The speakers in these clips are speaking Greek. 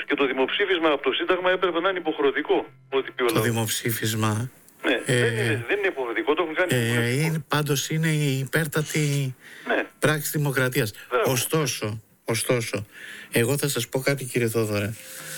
και το δημοψήφισμα από το Σύνταγμα έπρεπε να είναι υποχρεωτικό. Το δημοψήφισμα. Ναι, δεν είναι υποχρεωτικό, το έχουν κάνει. Πάντως είναι η υπέρτατη πράξη δημοκρατίας. Ωστόσο, εγώ θα σας πω κάτι, κύριε Θόδωρε.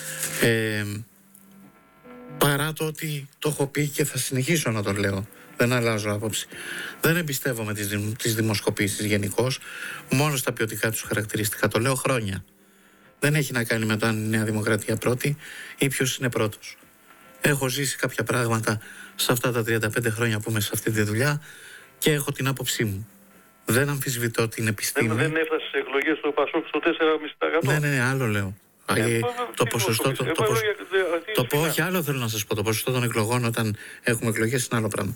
Παρά το ότι το έχω πει και θα συνεχίσω να το λέω, δεν αλλάζω άποψη, δεν εμπιστεύομαι τις δημοσκοπήσεις γενικώς, μόνο στα ποιοτικά τους χαρακτηριστικά. Το λέω χρόνια. Δεν έχει να κάνει με το αν είναι η Νέα Δημοκρατία πρώτη ή ποιος είναι πρώτος. Έχω ζήσει κάποια πράγματα σε αυτά τα 35 χρόνια που είμαι σε αυτή τη δουλειά και έχω την άποψή μου. Δεν αμφισβητώ την επιστήμη. Δεν έφτασε σε εκλογές στο Πασόκ στο 4,5%. Ναι, άλλο λέω. Το ποσοστό. Όχι, άλλο θέλω να σας πω. Το ποσοστό των εκλογών όταν έχουμε εκλογές είναι άλλο πράγμα.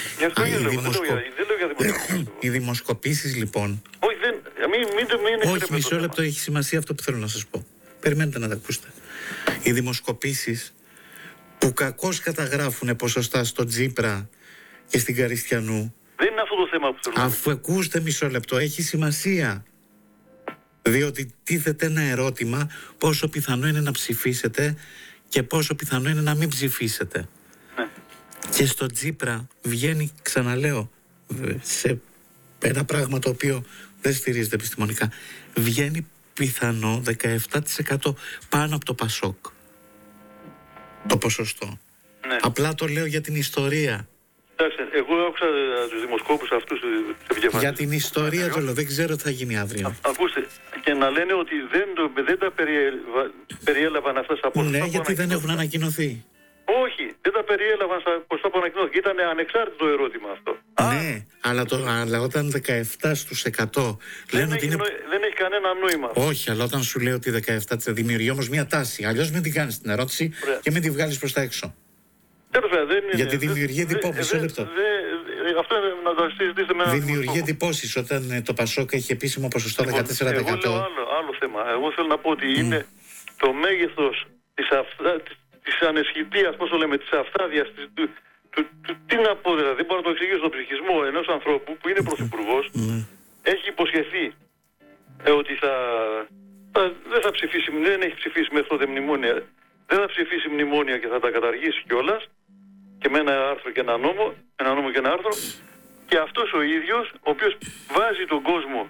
Οι δημοσκοπήσεις λοιπόν. Όχι, μισό λεπτό, έχει σημασία αυτό που θέλω να σας πω. Περιμένετε να τα ακούσετε. Οι δημοσκοπήσεις που κακώς καταγράφουν ποσοστά στο Τσίπρα και στην Καριστιανού. Δεν είναι αυτό το θέμα που θέλω. Αφού ακούστε, μισό λεπτό, έχει σημασία. Διότι τίθεται ένα ερώτημα πόσο πιθανό είναι να ψηφίσετε και πόσο πιθανό είναι να μην ψηφίσετε. Ναι. Και στο Τσίπρα βγαίνει, ξαναλέω, σε ένα πράγμα το οποίο δεν στηρίζεται επιστημονικά, βγαίνει πιθανό 17% πάνω από το Πασόκ. Το ποσοστό. Ναι. Απλά το λέω για την ιστορία. Εγώ άκουσα τους δημοσκόπους αυτούς για την ιστορία το λέω, δεν ξέρω τι θα γίνει αύριο. Ακούστε, και να λένε ότι δεν τα περιέλαβαν αυτά στα ποσοστά. Ναι, γιατί δεν έχουν ανακοινωθεί. Όχι, δεν τα περιέλαβαν στα ποσοστά που ανακοινώθηκαν. Ήταν ανεξάρτητο ερώτημα αυτό. Ναι, αλλά όταν 17% λένε ότι είναι. Δεν έχει κανένα νόημα. Όχι, αλλά όταν σου λέει ότι 17% δημιουργεί όμως μια τάση. Αλλιώς μην την κάνεις την ερώτηση και μην την βγάλεις προς τα έξω. Γιατί δημιουργεί εντυπώσεις. Μισό λεπτό. Αυτό να το συζητήσετε με έναν. Δημιουργεί εντυπώσεις όταν το Πασόκ έχει επίσημο ποσοστό 14%. Εγώ λέω άλλο θέμα. Εγώ θέλω να πω ότι είναι το μέγεθος της ανεσχυτίας, πώς το λέμε, της αυθάδειας, τι να πω, δηλαδή, δεν μπορώ να το εξηγήσω στον ψυχισμό ενός ανθρώπου που είναι πρωθυπουργός, έχει υποσχεθεί ότι δεν θα ψηφίσει, δεν έχει ψηφίσει μέχρι τότε μνημόνια, δεν θα ψηφίσει μνημόνια και θα τα καταργήσει κιόλας, και με ένα άρθρο και ένα νόμο και ένα άρθρο, και αυτός ο ίδιος, ο οποίος βάζει τον κόσμο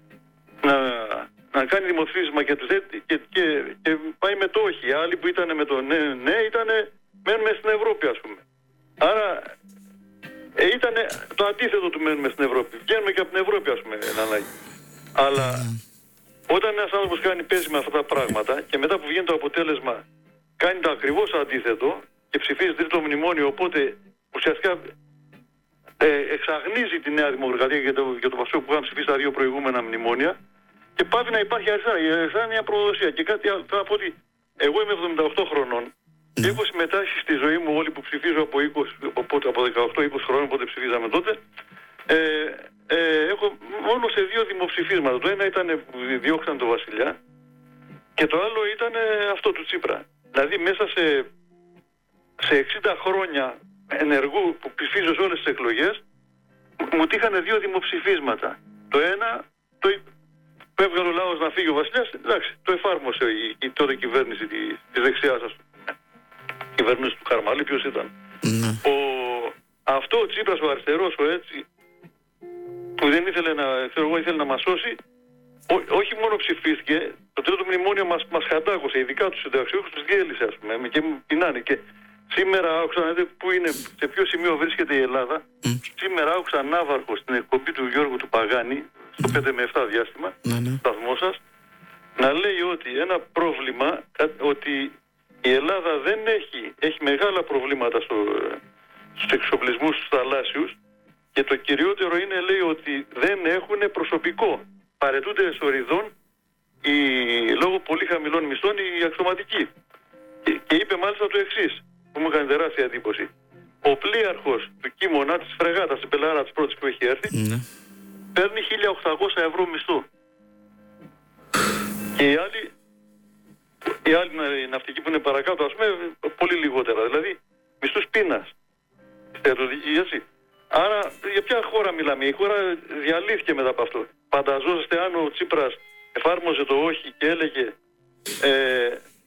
να κάνει δημοψήφισμα και πάει με το όχι. Άλλοι που ήταν με το ναι, μένουμε στην Ευρώπη, ας πούμε. Άρα ήταν το αντίθετο του μένουμε στην Ευρώπη. Βγαίνουμε και από την Ευρώπη, ας πούμε, αλλά όταν ένας άνθρωπος παίζει με αυτά τα πράγματα και μετά που βγαίνει το αποτέλεσμα κάνει το ακριβώς αντίθετο και ψηφίζει τρίτο μνημόνιο, οπότε ουσιαστικά εξαγνίζει τη Νέα Δημοκρατία για το Πασόκ που είχαν ψηφίσει τα δύο προηγούμενα μνημόνια και πάβει να υπάρχει αριστερά. Η αριστερά είναι μια προδοσία. Και κάτι άλλο, θα πω ότι εγώ είμαι 78 χρονών και έχω συμμετάσχει στη ζωή μου όλη που ψηφίζω από 18-20 χρόνων, οπότε ψηφίζαμε τότε. Έχω μόνο σε δύο δημοψηφίσματα. Το ένα ήταν που διώξαν τον Βασιλιά και το άλλο ήταν αυτό του Τσίπρα. Δηλαδή μέσα σε 60 χρόνια ενεργού που ψηφίζω σε όλες τις εκλογές, μου τύχανε δύο δημοψηφίσματα. Το ένα, που έβγαλε ο λαός να φύγει ο Βασιλιάς, εντάξει, το εφάρμοσε η τότε κυβέρνηση της δεξιάς, ας πούμε. Κυβέρνηση του Καρμαλή, ποιος ήταν. Αυτό ο Τσίπρας, ο αριστερός, ο έτσι, που δεν ήθελε ήθελε να μας σώσει, όχι μόνο ψηφίστηκε, το τρίτο μνημόνιο μας χαντάκωσε, ειδικά τους συνταξιούχους τους διέλυσε, ας πούμε, και πεινάνε. Και σήμερα άκουσα να δείτε πού είναι, σε ποιο σημείο βρίσκεται η Ελλάδα. Σήμερα άκουσα Ναύαρχο στην εκπομπή του Γιώργου του Παγάνη, στο 5 με 7 διάστημα, σταθμό σας, να λέει ότι ένα πρόβλημα, ότι η Ελλάδα δεν έχει μεγάλα προβλήματα στους εξοπλισμούς τους θαλάσσιους και το κυριότερο είναι, λέει, ότι δεν έχουν προσωπικό. Παρετούνται εσωριδών λόγω πολύ χαμηλών μισθών οι αξιωματικοί. Και είπε μάλιστα το εξής, που μου έκανε τεράστια εντύπωση. Ο πλοίαρχος του Κίμωνα, της φρεγάτας, της Πελάρα της πρώτης που έχει έρθει, παίρνει 1.800 ευρώ μισθό. Και οι άλλοι ναυτικοί που είναι παρακάτω, ας πούμε, πολύ λιγότερα. Δηλαδή, μισθούς πείνας. Έτσι. Άρα, για ποια χώρα μιλάμε? Η χώρα διαλύθηκε μετά από αυτό. Φανταζόσαστε αν ο Τσίπρας εφάρμοζε το όχι και έλεγε